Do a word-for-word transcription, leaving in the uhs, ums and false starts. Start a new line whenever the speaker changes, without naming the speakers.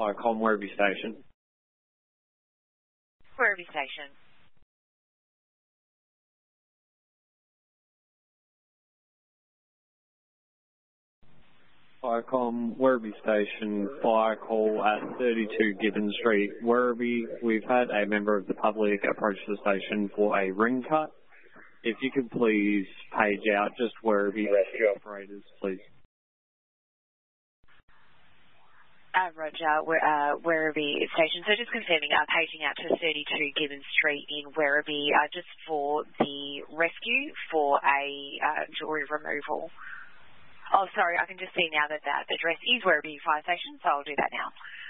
Icon Werribee Station.
Werribee Station.
Icon Werribee Station, fire call at thirty-two Gibbon Street, Werribee. We've had a member of the public approach the station for a ring cut. If you could please page out just Werribee rescue operators, please.
Uh, Roger, we're, uh, Werribee Station. So just confirming, uh, paging out to thirty-two Gibbon Street in Werribee, uh, just for the rescue for a uh, jewellery removal. Oh, sorry, I can just see now that that address is Werribee Fire Station, so I'll do that now.